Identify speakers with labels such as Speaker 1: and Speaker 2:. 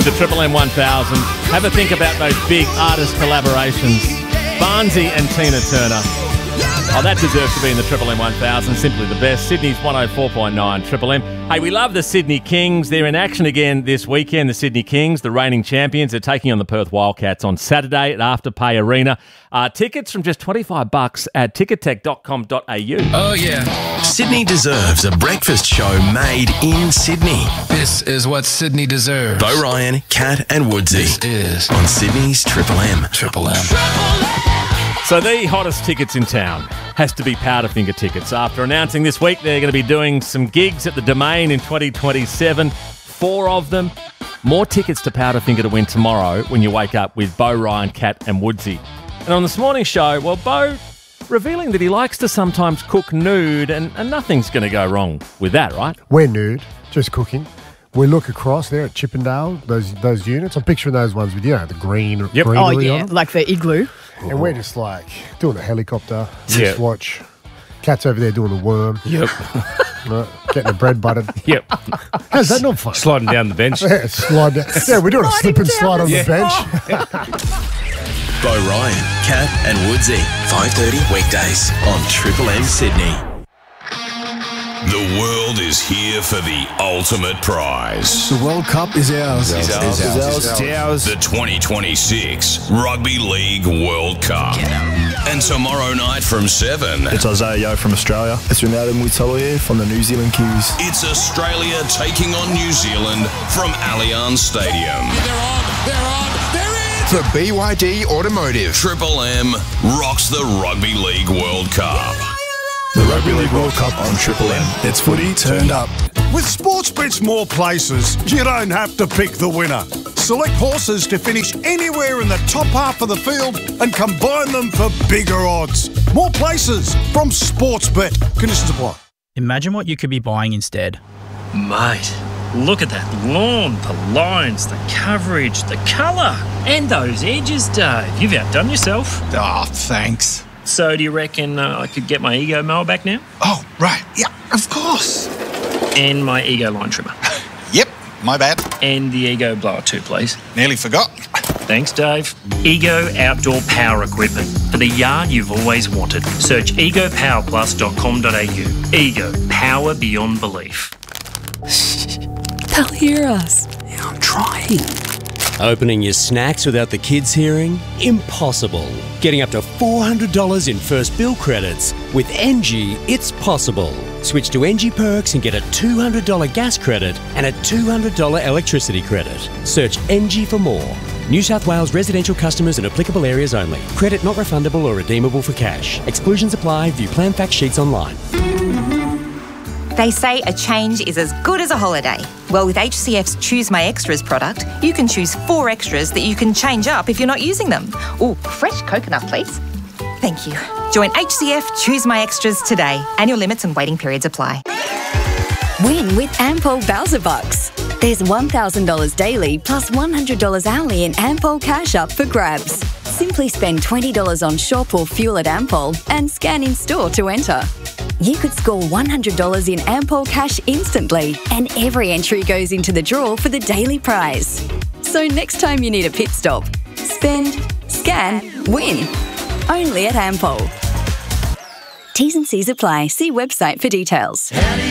Speaker 1: with the Triple M 1000. Have a think about those big artist collaborations. Barnsey and Tina Turner. Oh, that deserves to be in the Triple M 1000. Simply the best. Sydney's 104.9 Triple M. Hey, we love the Sydney Kings. They're in action again this weekend. The Sydney Kings, the reigning champions, are taking on the Perth Wildcats on Saturday at Afterpay Arena. Tickets from just $25 at tickettech.com.au.
Speaker 2: Oh, yeah.
Speaker 3: Sydney deserves a breakfast show made in Sydney.
Speaker 2: This is what Sydney deserves.
Speaker 3: Bo Ryan, Kat and Woodsy.
Speaker 2: This is
Speaker 3: on Sydney's Triple M.
Speaker 2: Triple M.
Speaker 1: So the hottest tickets in town has to be Powderfinger tickets. After announcing this week they're going to be doing some gigs at the Domain in 2027, 4 of them. More tickets to Powderfinger to win tomorrow when you wake up with Bo, Ryan, Kat and Woodsy. And on this morning's show, well, Bo revealing that he likes to sometimes cook nude and nothing's going to go wrong with that, right?
Speaker 4: We're nude, just cooking. We look across there at Chippendale, those units. I'm picturing those ones with, the green greenery
Speaker 5: Oh, yeah,
Speaker 4: on them.
Speaker 5: like the igloo.
Speaker 4: And we're just like doing the helicopter,
Speaker 1: Yep.
Speaker 4: watch. Cat's over there doing the worm.
Speaker 1: Yep.
Speaker 4: Getting the bread buttered.
Speaker 1: Yep.
Speaker 4: How's that not fun?
Speaker 1: Sliding down the bench.
Speaker 4: Yeah, slide down. Yeah, we're doing a slip and slide on the bench.
Speaker 3: Bo Ryan, Kat and Woodsy. 5:30 weekdays on Triple M Sydney.
Speaker 6: The world is here for the ultimate prize.
Speaker 7: The World Cup is ours.
Speaker 6: It's ours. The 2026 Rugby League World Cup. And tomorrow night from 7,
Speaker 7: It's Isaiah Yeo from Australia. It's Ronaldo Muitaloye from the New Zealand Kiwis.
Speaker 6: it's Australia taking on New Zealand from Allianz Stadium.
Speaker 8: For BYD Automotive.
Speaker 6: Triple M rocks the Rugby League World Cup.
Speaker 7: The Rugby League World Cup on Triple M. It's footy turned up.
Speaker 9: With Sportsbet's more places, you don't have to pick the winner. Select horses to finish anywhere in the top half of the field and combine them for bigger odds. More places from Sportsbet. Conditions apply.
Speaker 10: Imagine what you could be buying instead.
Speaker 11: Mate, look at that lawn, the lines, the coverage, the colour, and those edges, Dave. You've outdone yourself.
Speaker 8: Oh, thanks.
Speaker 11: So do you reckon I could get my Ego mower back now?
Speaker 8: Oh, right. Yeah, of course.
Speaker 11: And my Ego line trimmer.
Speaker 8: Yep, my bad.
Speaker 11: And the Ego blower too, please.
Speaker 8: Nearly forgot.
Speaker 11: Thanks, Dave. Ego Outdoor Power Equipment. For the yard you've always wanted. Search egopowerplus.com.au. Ego. Power beyond belief.
Speaker 12: They'll hear us.
Speaker 8: Yeah, I'm trying.
Speaker 13: Opening your snacks without the kids hearing? Impossible. Getting up to $400 in first bill credits. With NG, it's possible. Switch to NG Perks and get a $200 gas credit and a $200 electricity credit. Search NG for more. New South Wales residential customers in applicable areas only. Credit not refundable or redeemable for cash. Exclusions apply. View plan fact sheets online.
Speaker 14: They say a change is as good as a holiday. Well, with HCF's Choose My Extras product, you can choose 4 extras that you can change up if you're not using them. Ooh, fresh coconut, please. Thank you. Join HCF Choose My Extras today. Annual limits and waiting periods apply.
Speaker 12: Win with Ampol Bowser Bucks. There's $1,000 daily plus $100 hourly in Ampol cash up for grabs. Simply spend $20 on shop or fuel at Ampol and scan in store to enter. You could score $100 in Ampol cash instantly, and every entry goes into the draw for the daily prize. So next time you need a pit stop, spend, scan, win. Only at Ampol. T's and C's apply. See website for details.